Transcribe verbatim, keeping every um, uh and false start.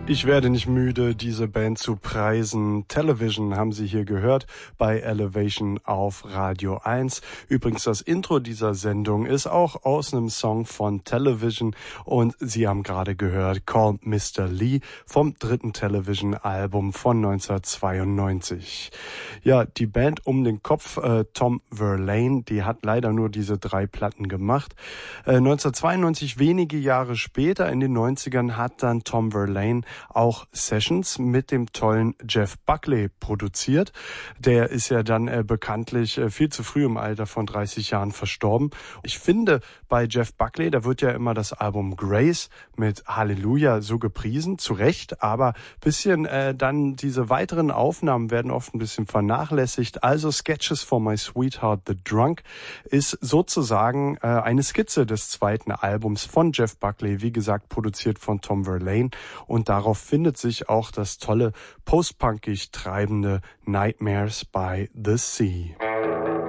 Ich werde nicht müde, diese Band zu preisen. Television haben Sie hier gehört bei Elevation auf Radio eins. Übrigens, das Intro dieser Sendung ist auch aus einem Song von Television und Sie haben gerade gehört Call Mister Lee vom dritten Television-Album von neunzehnhundertzweiundneunzig. Ja, die Band um den Kopf, äh, Tom Verlaine, die hat leider nur diese drei Platten gemacht. Äh, neunzehnhundertzweiundneunzig, wenige Jahre später, in den neunzigern, hat dann Tom Verlaine auch Sessions mit dem tollen Jeff Buckley produziert. Der ist ja dann äh, bekanntlich äh, viel zu früh im Alter von dreißig Jahren verstorben. Ich finde, bei Jeff Buckley, da wird ja immer das Album Grace mit Halleluja so gepriesen, zu Recht, aber bisschen äh, dann diese weiteren Aufnahmen werden oft ein bisschen vernachlässigt. Also Sketches for My Sweetheart the Drunk ist sozusagen äh, eine Skizze des zweiten Albums von Jeff Buckley, wie gesagt, produziert von Tom Verlaine, und darauf findet sich auch das tolle post-punkig treibende Nightmares by the Sea.